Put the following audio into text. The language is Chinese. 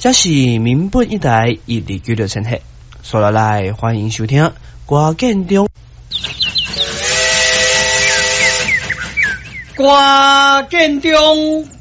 这是民本一台129.7赫，所来欢迎收听歌建中。 歌建中。